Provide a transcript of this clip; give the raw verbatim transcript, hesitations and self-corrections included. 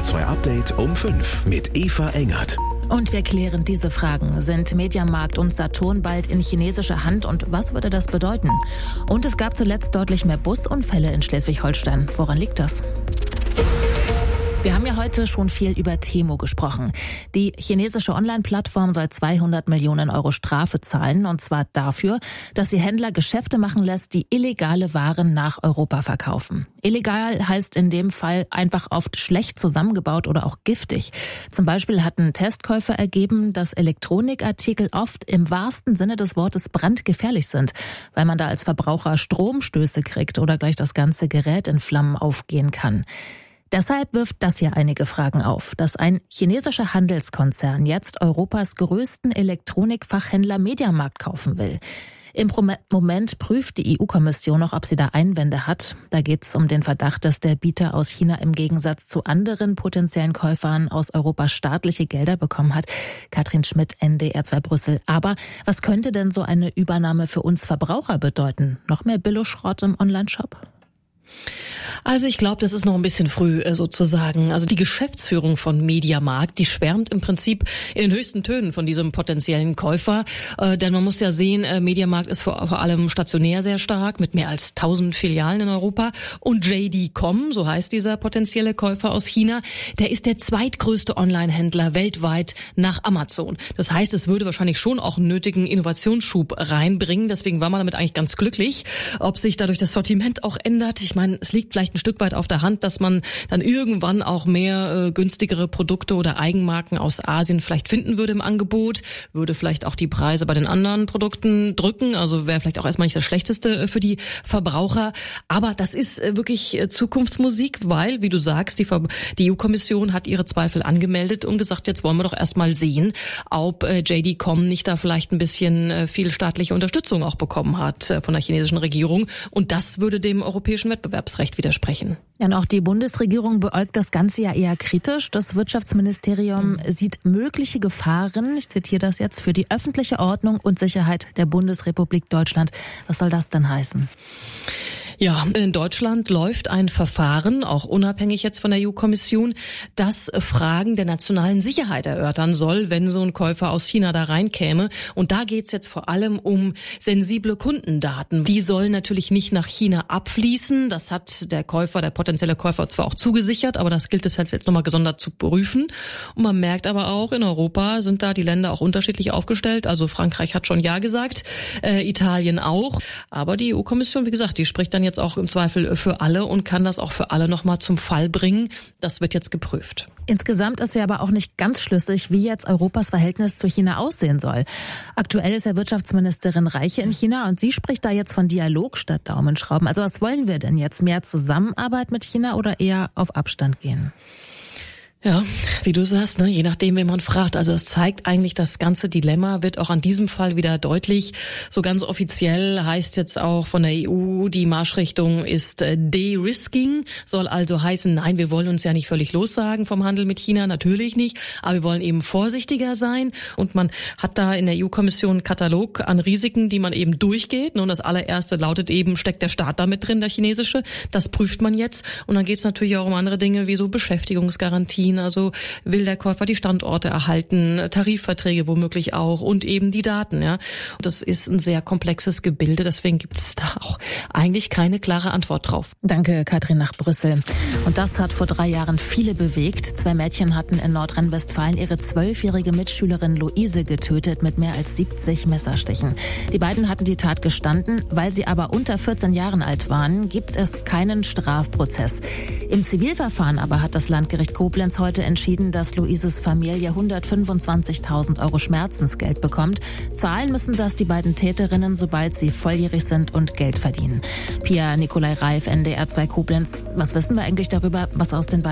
zwei Update um fünf mit Eva Engert. Und wir klären diese Fragen. Sind Mediamarkt und Saturn bald in chinesischer Hand und was würde das bedeuten? Und es gab zuletzt deutlich mehr Busunfälle in Schleswig-Holstein. Woran liegt das? Wir haben ja heute schon viel über Temu gesprochen. Die chinesische Online-Plattform soll zweihundert Millionen Euro Strafe zahlen, und zwar dafür, dass sie Händler Geschäfte machen lässt, die illegale Waren nach Europa verkaufen. Illegal heißt in dem Fall einfach oft schlecht zusammengebaut oder auch giftig. Zum Beispiel hatten Testkäufe ergeben, dass Elektronikartikel oft im wahrsten Sinne des Wortes brandgefährlich sind, weil man da als Verbraucher Stromstöße kriegt oder gleich das ganze Gerät in Flammen aufgehen kann. Deshalb wirft das hier einige Fragen auf, dass ein chinesischer Handelskonzern jetzt Europas größten Elektronikfachhändler Mediamarkt kaufen will. Im Moment prüft die E U-Kommission noch, ob sie da Einwände hat. Da geht es um den Verdacht, dass der Bieter aus China im Gegensatz zu anderen potenziellen Käufern aus Europa staatliche Gelder bekommen hat. Katrin Schmidt, N D R zwei Brüssel. Aber was könnte denn so eine Übernahme für uns Verbraucher bedeuten? Noch mehr Billo-Schrott im Onlineshop? Also ich glaube, das ist noch ein bisschen früh sozusagen. Also die Geschäftsführung von Mediamarkt, die schwärmt im Prinzip in den höchsten Tönen von diesem potenziellen Käufer. Äh, denn man muss ja sehen, äh, Mediamarkt ist vor, vor allem stationär sehr stark mit mehr als tausend Filialen in Europa. Und J D Punkt com, so heißt dieser potenzielle Käufer aus China, der ist der zweitgrößte Online-Händler weltweit nach Amazon. Das heißt, es würde wahrscheinlich schon auch einen nötigen Innovationsschub reinbringen. Deswegen war man damit eigentlich ganz glücklich. Ob sich dadurch das Sortiment auch ändert, ich meine, es liegt vielleicht ein Stück weit auf der Hand, dass man dann irgendwann auch mehr äh, günstigere Produkte oder Eigenmarken aus Asien vielleicht finden würde im Angebot, würde vielleicht auch die Preise bei den anderen Produkten drücken, also wäre vielleicht auch erstmal nicht das Schlechteste für die Verbraucher, aber das ist äh, wirklich äh, Zukunftsmusik, weil, wie du sagst, die, Ver- die E U-Kommission hat ihre Zweifel angemeldet und gesagt, jetzt wollen wir doch erstmal sehen, ob äh, J D Punkt com nicht da vielleicht ein bisschen äh, viel staatliche Unterstützung auch bekommen hat äh, von der chinesischen Regierung, und das würde dem europäischen Wettbewerbsrecht widersprechen. Ja, und auch die Bundesregierung beäugt das Ganze ja eher kritisch. Das Wirtschaftsministerium mhm. sieht mögliche Gefahren, ich zitiere das jetzt, für die öffentliche Ordnung und Sicherheit der Bundesrepublik Deutschland. Was soll das denn heißen? Ja, in Deutschland läuft ein Verfahren, auch unabhängig jetzt von der E U-Kommission, das Fragen der nationalen Sicherheit erörtern soll, wenn so ein Käufer aus China da reinkäme. Und da geht's jetzt vor allem um sensible Kundendaten. Die sollen natürlich nicht nach China abfließen. Das hat der Käufer, der potenzielle Käufer zwar auch zugesichert, aber das gilt es jetzt nochmal gesondert zu prüfen. Und man merkt aber auch, in Europa sind da die Länder auch unterschiedlich aufgestellt. Also Frankreich hat schon Ja gesagt, äh, Italien auch. Aber die E U-Kommission, wie gesagt, die spricht dann jetzt auch im Zweifel für alle und kann das auch für alle nochmal zum Fall bringen. Das wird jetzt geprüft. Insgesamt ist ja aber auch nicht ganz schlüssig, wie jetzt Europas Verhältnis zu China aussehen soll. Aktuell ist ja Wirtschaftsministerin Reiche in China und sie spricht da jetzt von Dialog statt Daumenschrauben. Also was wollen wir denn jetzt? Mehr Zusammenarbeit mit China oder eher auf Abstand gehen? Ja, wie du sagst, ne, je nachdem, wen man fragt. Also es zeigt eigentlich, das ganze Dilemma wird auch an diesem Fall wieder deutlich. So ganz offiziell heißt jetzt auch von der E U, die Marschrichtung ist De-Risking, soll also heißen, nein, wir wollen uns ja nicht völlig lossagen vom Handel mit China, natürlich nicht, aber wir wollen eben vorsichtiger sein. Und man hat da in der E U-Kommission einen Katalog an Risiken, die man eben durchgeht. Und das allererste lautet eben, steckt der Staat da mit drin, der chinesische? Das prüft man jetzt. Und dann geht es natürlich auch um andere Dinge wie so Beschäftigungsgarantien. Also will der Käufer die Standorte erhalten, Tarifverträge womöglich auch und eben die Daten. Ja, das ist ein sehr komplexes Gebilde, deswegen gibt es da auch eigentlich keine klare Antwort drauf. Danke, Katrin nach Brüssel. Und das hat vor drei Jahren viele bewegt. Zwei Mädchen hatten in Nordrhein-Westfalen ihre zwölfjährige Mitschülerin Luise getötet mit mehr als siebzig Messerstichen. Die beiden hatten die Tat gestanden, weil sie aber unter vierzehn Jahren alt waren, gibt es keinen Strafprozess. Im Zivilverfahren aber hat das Landgericht Koblenz heute entschieden, dass Luises Familie hundertfünfundzwanzigtausend Euro Schmerzensgeld bekommt. Zahlen müssen das die beiden Täterinnen, sobald sie volljährig sind und Geld verdienen. Pia Nikolai Reif, N D R zwei Koblenz. Was wissen wir eigentlich darüber, was aus den beiden